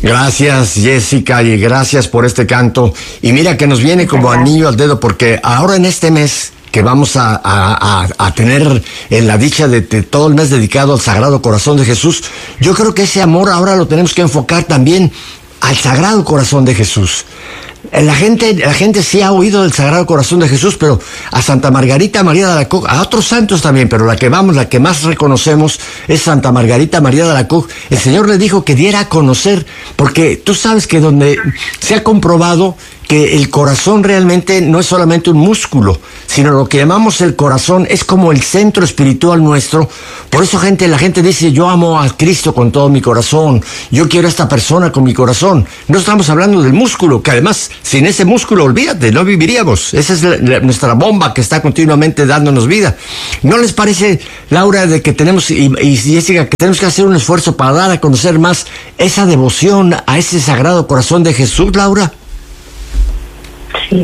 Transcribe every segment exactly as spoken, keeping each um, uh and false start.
Gracias, Jessica, y gracias por este canto. Y mira que nos viene como anillo al dedo, porque ahora en este mes que vamos a, a, a, a tener en la dicha de, de todo el mes dedicado al Sagrado Corazón de Jesús, yo creo que ese amor ahora lo tenemos que enfocar también al Sagrado Corazón de Jesús. La gente, la gente sí ha oído del Sagrado Corazón de Jesús, pero a Santa Margarita María de Alacoque, a otros santos también, pero la que vamos, la que más reconocemos es Santa Margarita María de Alacoque. El Señor le dijo que diera a conocer, porque tú sabes que donde se ha comprobado que el corazón realmente no es solamente un músculo, sino lo que llamamos el corazón es como el centro espiritual nuestro. Por eso gente, la gente dice, yo amo a Cristo con todo mi corazón, yo quiero a esta persona con mi corazón. No estamos hablando del músculo, que además, sin ese músculo, olvídate, no viviríamos. Esa es la, la, nuestra bomba que está continuamente dándonos vida. ¿No les parece, Laura, de que tenemos, y, y Jessica, que tenemos que hacer un esfuerzo para dar a conocer más esa devoción a ese Sagrado Corazón de Jesús, Laura? Sí.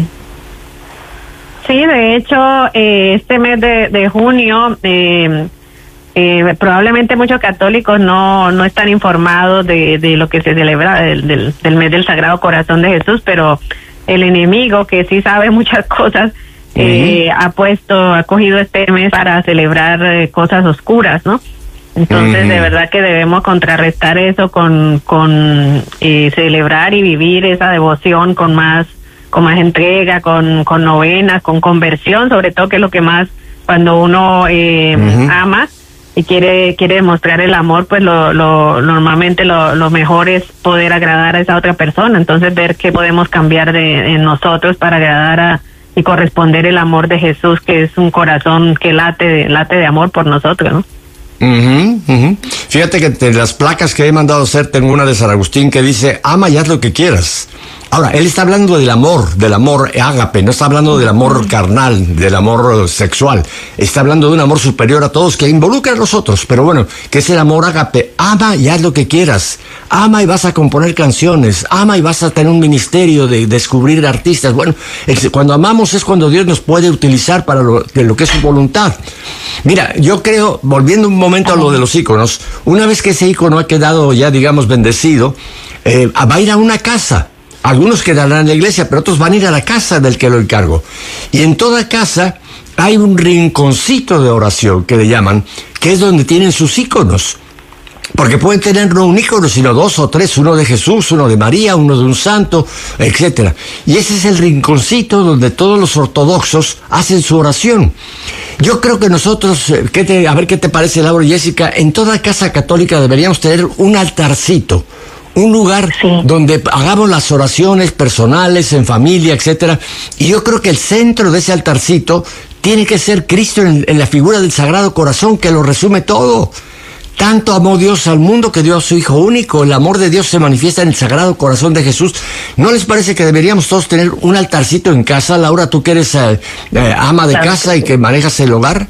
Sí, de hecho, eh, este mes de, de junio, eh, eh, probablemente muchos católicos no no están informados de, de lo que se celebra del, del, del mes del Sagrado Corazón de Jesús, pero el enemigo, que sí sabe muchas cosas, uh-huh. eh, ha puesto, ha cogido este mes para celebrar eh, cosas oscuras, ¿no? Entonces, uh-huh. de verdad que debemos contrarrestar eso con, con eh, celebrar y vivir esa devoción con más con más entrega, con, con novenas, con conversión, sobre todo, que es lo que más, cuando uno eh, uh-huh. ama y quiere quiere demostrar el amor, pues lo, lo normalmente lo, lo mejor es poder agradar a esa otra persona. Entonces, ver qué podemos cambiar de en nosotros para agradar a y corresponder el amor de Jesús, que es un corazón que late, late de amor por nosotros, ¿no? Uh-huh, uh-huh. Fíjate que de las placas que he mandado hacer, tengo una de San Agustín que dice, ama y haz lo que quieras. Ahora, él está hablando del amor, del amor ágape, no está hablando del amor carnal, del amor sexual. Está hablando de un amor superior a todos que involucra a los otros, pero bueno, que es el amor ágape. Ama y haz lo que quieras. Ama y vas a componer canciones. Ama y vas a tener un ministerio de descubrir artistas. Bueno, cuando amamos es cuando Dios nos puede utilizar para lo, lo que es su voluntad. Mira, yo creo, volviendo un momento a lo de los íconos, una vez que ese ícono ha quedado ya, digamos, bendecido, eh, va a ir a una casa. Algunos quedarán en la iglesia, pero otros van a ir a la casa del que lo encargo. Y en toda casa hay un rinconcito de oración, que le llaman, que es donde tienen sus íconos. Porque pueden tener no un ícono, sino dos o tres, uno de Jesús, uno de María, uno de un santo, etcétera. Y ese es el rinconcito donde todos los ortodoxos hacen su oración. Yo creo que nosotros, ¿qué te, a ver qué te parece, Laura y Jessica, en toda casa católica deberíamos tener un altarcito. Un lugar sí. donde hagamos las oraciones personales, en familia, etcétera. Y yo creo que el centro de ese altarcito tiene que ser Cristo en, en la figura del Sagrado Corazón, que lo resume todo. Tanto amó Dios al mundo que dio a su Hijo único. El amor de Dios se manifiesta en el Sagrado Corazón de Jesús. ¿No les parece que deberíamos todos tener un altarcito en casa? Laura, tú que eres eh, eh, ama de claro casa que sí. y que manejas el hogar.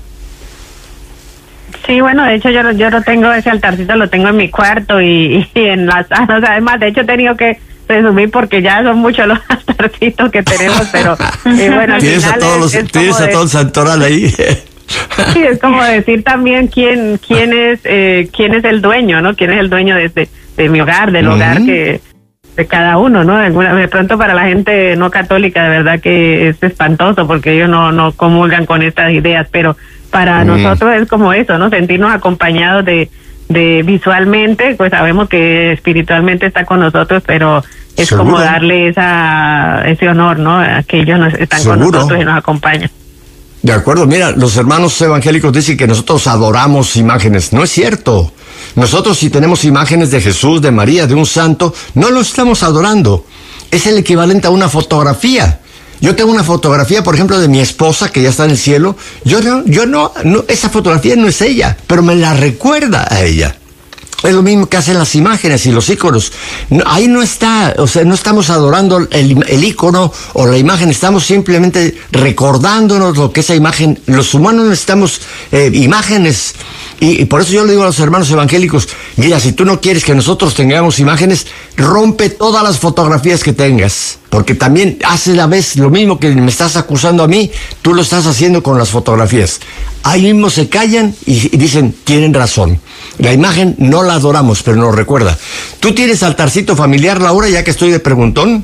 Sí, bueno, de hecho yo yo no tengo ese altarcito, lo tengo en mi cuarto y, y en las salas. Además, de hecho he tenido que resumir porque ya son muchos los altarcitos que tenemos, pero eh, bueno, al tienes final a todos los, es, es tienes a todo el santoral ahí. Sí, es como decir también quién quién es eh, quién es el dueño, ¿no? Quién es el dueño de de, de mi hogar, del uh-huh. hogar que de cada uno, ¿no? De, alguna, de pronto para la gente no católica, de verdad que es espantoso porque ellos no no comulgan con estas ideas, pero para mm. nosotros es como eso, ¿no? Sentirnos acompañados de, de visualmente, pues sabemos que espiritualmente está con nosotros, pero es ¿Seguro? Como darle esa ese honor, ¿no? A que ellos nos están ¿Seguro? Con nosotros y nos acompañan. De acuerdo, mira, los hermanos evangélicos dicen que nosotros adoramos imágenes. No es cierto. Nosotros si tenemos imágenes de Jesús, de María, de un santo, no lo estamos adorando. Es el equivalente a una fotografía. Yo tengo una fotografía, por ejemplo, de mi esposa, que ya está en el cielo. Yo no, yo no, no, esa fotografía no es ella, pero me la recuerda a ella. Es lo mismo que hacen las imágenes y los íconos. No, ahí no está, o sea, no estamos adorando el, el ícono o la imagen, estamos simplemente recordándonos lo que esa imagen, los humanos necesitamos eh, imágenes. Y, y por eso yo le digo a los hermanos evangélicos, mira, si tú no quieres que nosotros tengamos imágenes, rompe todas las fotografías que tengas. Porque también haces a la vez lo mismo que me estás acusando a mí, tú lo estás haciendo con las fotografías. Ahí mismo se callan y, y dicen, tienen razón. La imagen no la adoramos, pero nos recuerda. ¿Tú tienes altarcito familiar, Laura, ya que estoy de preguntón?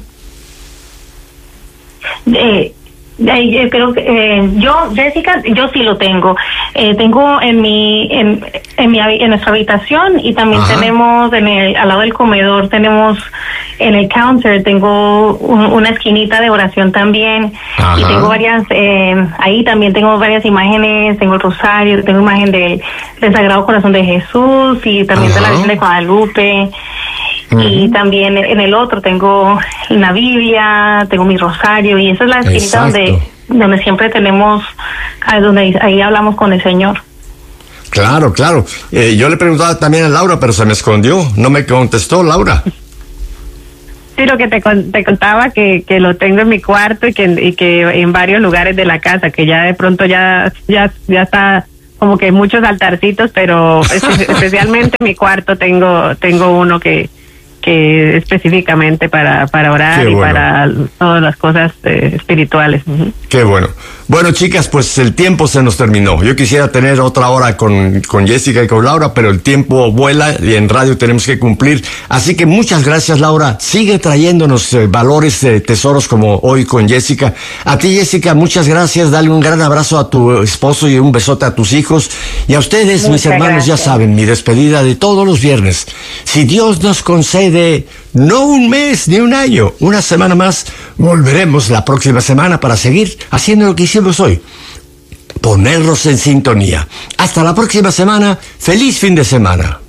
Eh, eh, yo creo que eh, yo, Jessica, yo sí lo tengo. Eh, tengo en mi en, en mi en nuestra habitación y también Ajá. tenemos en el al lado del comedor, tenemos en el counter, tengo un, una esquinita de oración también. Ajá. Y tengo varias eh, ahí también tengo varias imágenes, tengo el rosario, tengo imagen del, del Sagrado Corazón de Jesús y también Ajá. de la Virgen de Guadalupe. Y también en el otro tengo la Biblia, tengo mi rosario, y esa es la esquinita donde donde siempre tenemos, donde ahí hablamos con el Señor. Claro, claro. Eh, yo le preguntaba también a Laura, pero se me escondió, no me contestó, Laura. Sí, lo que te, te contaba, que, que lo tengo en mi cuarto y que, y que en varios lugares de la casa, que ya de pronto ya, ya, ya está como que muchos altarcitos, pero especialmente en mi cuarto tengo, tengo uno que que específicamente para para orar Qué y bueno. para todas las cosas eh, espirituales. Uh-huh. Qué bueno. Bueno, chicas, pues el tiempo se nos terminó. Yo quisiera tener otra hora con, con Jessica y con Laura, pero el tiempo vuela y en radio tenemos que cumplir. Así que muchas gracias, Laura. Sigue trayéndonos eh, valores, eh, tesoros como hoy con Jessica. A ti, Jessica, muchas gracias. Dale un gran abrazo a tu esposo y un besote a tus hijos. Y a ustedes, muchas mis hermanos, gracias. Ya saben, mi despedida de todos los viernes. Si Dios nos concede no un mes ni un año, una semana más, volveremos la próxima semana para seguir haciendo lo que hicimos hoy, ponernos en sintonía. Hasta la próxima semana, feliz fin de semana.